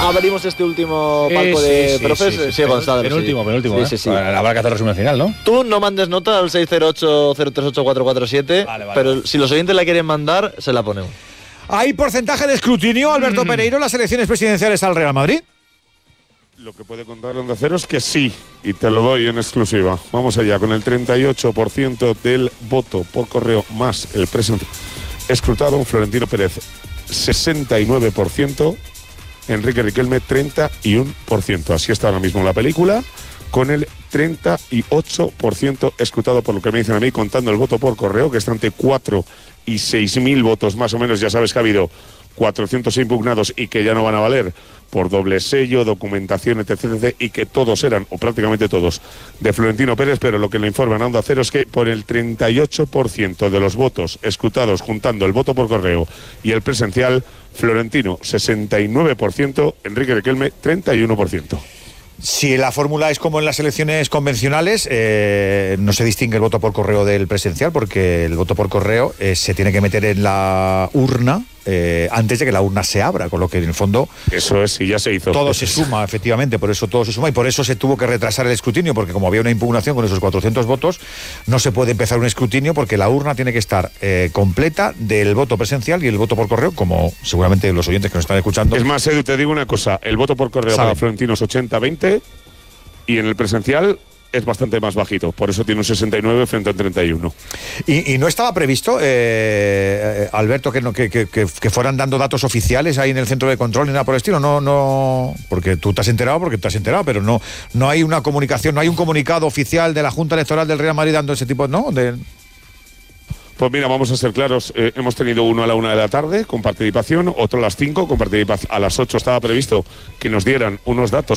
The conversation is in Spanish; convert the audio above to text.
abrimos este último palco de profes. Sí, Gonzalo. Penúltimo. Sí. Habrá que hacer resumen final, ¿no? Tú no mandes nota al 608-038-447, Vale. pero si los oyentes la quieren mandar, se la ponemos. ¿Hay porcentaje de escrutinio, Alberto Pereiro, las elecciones presidenciales al Real Madrid? Lo que puede contar Onda Cero es que sí, y te lo doy en exclusiva. Vamos allá, con el 38% del voto por correo más el presente escrutado, Florentino Pérez 69%, Enrique Riquelme 31%. Así está ahora mismo la película, con el 38% escrutado, por lo que me dicen a mí, contando el voto por correo, que está entre 4 y 6.000 votos más o menos. Ya sabes que ha habido 400 impugnados y que ya no van a valer por doble sello, documentación, etc., y que todos eran, o prácticamente todos, de Florentino Pérez, pero lo que le informan a Onda Cero es que por el 38% de los votos escrutados, juntando el voto por correo y el presencial, Florentino 69%, Enrique Riquelme 31%. Si la fórmula es como en las elecciones convencionales, no se distingue el voto por correo del presencial, porque el voto por correo se tiene que meter en la urna antes de que la urna se abra, con lo que en el fondo eso es, y ya se hizo. Todo se suma, efectivamente, por eso todo se suma, y por eso se tuvo que retrasar el escrutinio, porque como había una impugnación con esos 400 votos, no se puede empezar un escrutinio porque la urna tiene que estar completa del voto presencial y el voto por correo, como seguramente los oyentes que nos están escuchando. Es más, Edu, te digo una cosa, el voto por correo para Florentino es 80-20 y en el presencial es bastante más bajito, por eso tiene un 69 frente a un 31. ¿Y no estaba previsto, Alberto, que fueran dando datos oficiales ahí en el centro de control ni nada por el estilo? No, porque tú te has enterado, pero no hay una comunicación, no hay un comunicado oficial de la Junta Electoral del Real Madrid dando ese tipo, ¿no? Pues mira, vamos a ser claros, hemos tenido uno a la 1 de la tarde con participación, otro a las 5 con participación. A las 8 estaba previsto que nos dieran unos datos